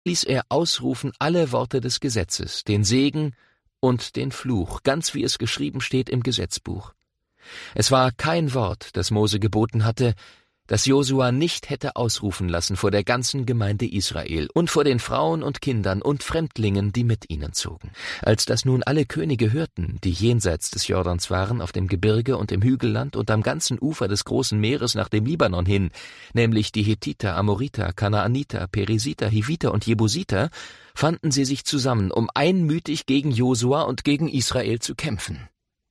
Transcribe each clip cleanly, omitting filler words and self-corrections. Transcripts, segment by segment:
ließ er ausrufen alle Worte des Gesetzes, den Segen und den Fluch, ganz wie es geschrieben steht im Gesetzbuch. Es war kein Wort, das Mose geboten hatte, das Josua nicht hätte ausrufen lassen vor der ganzen Gemeinde Israel und vor den Frauen und Kindern und Fremdlingen, die mit ihnen zogen. Als das nun alle Könige hörten, die jenseits des Jordans waren, auf dem Gebirge und im Hügelland und am ganzen Ufer des großen Meeres nach dem Libanon hin, nämlich die Hethiter, Amoriter, Kanaaniter, Perisiter, Hiviter und Jebusiter, fanden sie sich zusammen, um einmütig gegen Josua und gegen Israel zu kämpfen.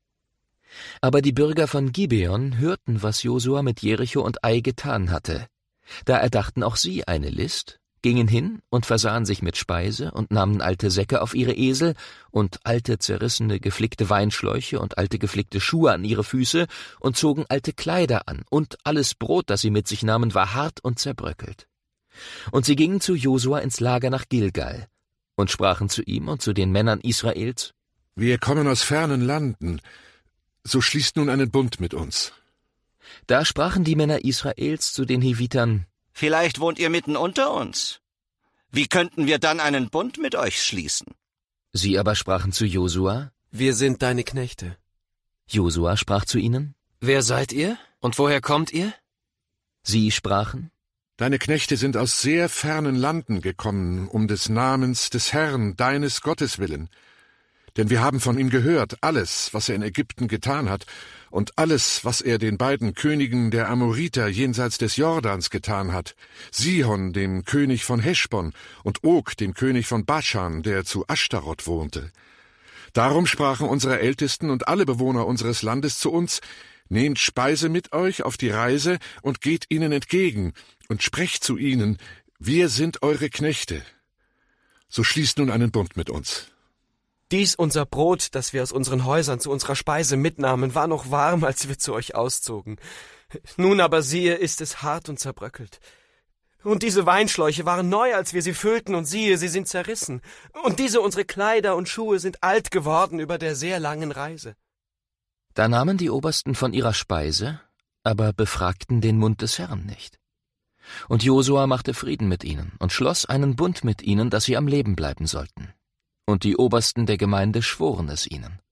Aber die Bürger von Gibeon hörten, was Josua mit Jericho und Ai getan hatte. Da erdachten auch sie eine List, gingen hin und versahen sich mit Speise und nahmen alte Säcke auf ihre Esel und alte zerrissene, geflickte Weinschläuche und alte geflickte Schuhe an ihre Füße und zogen alte Kleider an, und alles Brot, das sie mit sich nahmen, war hart und zerbröckelt. Und sie gingen zu Josua ins Lager nach Gilgal und sprachen zu ihm und zu den Männern Israels: Wir kommen aus fernen Landen, so schließt nun einen Bund mit uns. Da sprachen die Männer Israels zu den Hivitern: Vielleicht wohnt ihr mitten unter uns. Wie könnten wir dann einen Bund mit euch schließen? Sie aber sprachen zu Josua: Wir sind deine Knechte. Josua sprach zu ihnen: Wer seid ihr und woher kommt ihr? Sie sprachen: Deine Knechte sind aus sehr fernen Landen gekommen, um des Namens des Herrn, deines Gottes willen. Denn wir haben von ihm gehört, alles, was er in Ägypten getan hat, und alles, was er den beiden Königen der Amoriter jenseits des Jordans getan hat, Sihon, dem König von Heschbon, und Og, dem König von Baschan, der zu Aschtarot wohnte. Darum sprachen unsere Ältesten und alle Bewohner unseres Landes zu uns: Nehmt Speise mit euch auf die Reise und geht ihnen entgegen und sprecht zu ihnen: Wir sind eure Knechte. So schließt nun einen Bund mit uns. Dies unser Brot, das wir aus unseren Häusern zu unserer Speise mitnahmen, war noch warm, als wir zu euch auszogen. Nun aber siehe, ist es hart und zerbröckelt. Und diese Weinschläuche waren neu, als wir sie füllten, und siehe, sie sind zerrissen. Und diese unsere Kleider und Schuhe sind alt geworden über der sehr langen Reise. Da nahmen die Obersten von ihrer Speise, aber befragten den Mund des Herrn nicht. Und Josua machte Frieden mit ihnen und schloss einen Bund mit ihnen, dass sie am Leben bleiben sollten. Und die Obersten der Gemeinde schworen es ihnen.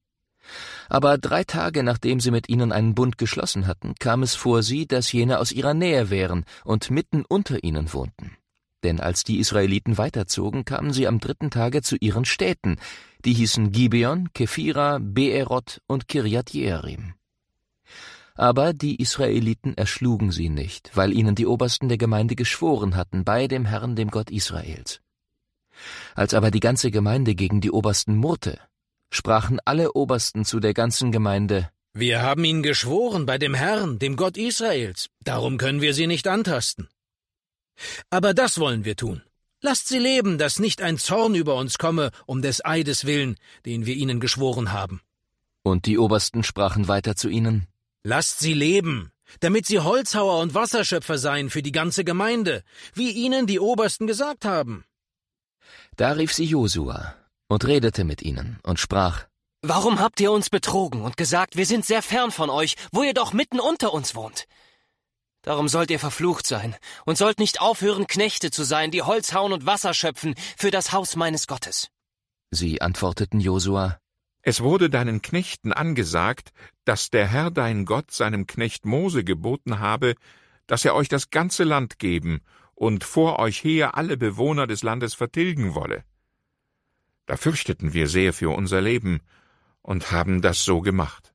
Aber 3 Tage, nachdem sie mit ihnen einen Bund geschlossen hatten, kam es vor sie, dass jene aus ihrer Nähe wären und mitten unter ihnen wohnten. Denn als die Israeliten weiterzogen, kamen sie am 3. Tage zu ihren Städten, die hießen Gibeon, Kephira, Beeroth und Kirjat Jearim. Aber die Israeliten erschlugen sie nicht, weil ihnen die Obersten der Gemeinde geschworen hatten bei dem Herrn, dem Gott Israels. Als aber die ganze Gemeinde gegen die Obersten murrte, sprachen alle Obersten zu der ganzen Gemeinde: Wir haben ihnen geschworen bei dem Herrn, dem Gott Israels, darum können wir sie nicht antasten. Aber das wollen wir tun. Lasst sie leben, dass nicht ein Zorn über uns komme, um des Eides willen, den wir ihnen geschworen haben. Und die Obersten sprachen weiter zu ihnen: Lasst sie leben, damit sie Holzhauer und Wasserschöpfer seien für die ganze Gemeinde, wie ihnen die Obersten gesagt haben. Da rief sie Josua und redete mit ihnen und sprach: Warum habt ihr uns betrogen und gesagt, wir sind sehr fern von euch, wo ihr doch mitten unter uns wohnt? Darum sollt ihr verflucht sein und sollt nicht aufhören, Knechte zu sein, die Holz hauen und Wasser schöpfen für das Haus meines Gottes. Sie antworteten Josua: Es wurde deinen Knechten angesagt, dass der Herr dein Gott seinem Knecht Mose geboten habe, dass er euch das ganze Land geben und vor euch her alle Bewohner des Landes vertilgen wolle. Da fürchteten wir sehr für unser Leben und haben das so gemacht.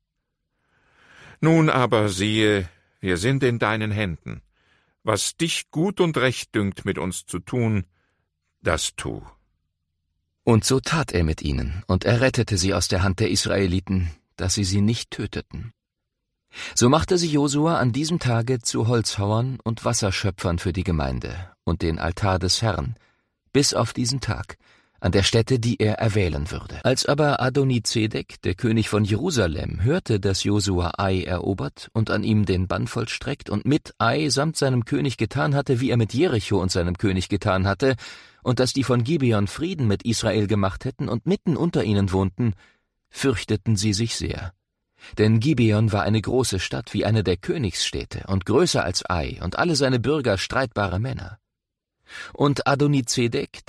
Nun aber siehe, wir sind in deinen Händen. Was dich gut und recht dünkt, mit uns zu tun, das tu. Und so tat er mit ihnen, und er rettete sie aus der Hand der Israeliten, dass sie nicht töteten. So machte sie Josua an diesem Tage zu Holzhauern und Wasserschöpfern für die Gemeinde und den Altar des Herrn, bis auf diesen Tag, an der Stätte, die er erwählen würde. Als aber Adonizedek, der König von Jerusalem, hörte, dass Josua Ai erobert und an ihm den Bann vollstreckt und mit Ai samt seinem König getan hatte, wie er mit Jericho und seinem König getan hatte, und dass die von Gibeon Frieden mit Israel gemacht hätten und mitten unter ihnen wohnten, fürchteten sie sich sehr. Denn Gibeon war eine große Stadt wie eine der Königsstädte und größer als Ai und alle seine Bürger streitbare Männer. Und Adonizedek,